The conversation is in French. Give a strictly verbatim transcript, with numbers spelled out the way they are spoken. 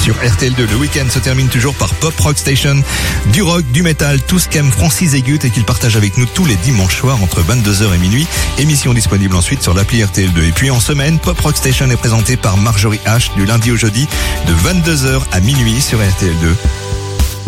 sur R T L deux. Le week-end se termine toujours par Pop Rock Station. Du rock, du métal, tout ce qu'aime Francis Egut et qu'il partage avec nous tous les dimanches soirs entre vingt-deux heures et minuit. Émission disponible ensuite sur l'appli R T L deux. Et puis en semaine, Pop Rock Station est présenté par Marjorie H du lundi au jeudi de vingt-deux heures à minuit sur R T L deux.